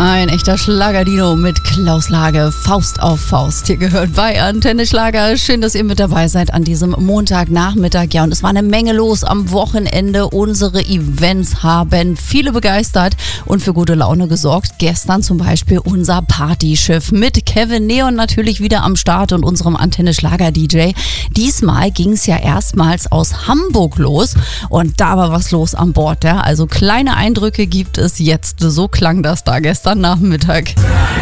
Ein echter Schlagerdino mit Klaus Lage, Faust auf Faust. Ihr gehört bei Antenne Schlager. Schön, dass ihr mit dabei seid an diesem Montagnachmittag. Ja, und es war eine Menge los am Wochenende. Unsere Events haben viele begeistert und für gute Laune gesorgt. Gestern zum Beispiel unser Partyschiff mit Kevin Neon natürlich wieder am Start und unserem Antenne Schlager DJ. Diesmal ging es ja erstmals aus Hamburg los und da war was los an Bord. Ja? Also kleine Eindrücke gibt es jetzt. So klang das da gestern Nachmittag.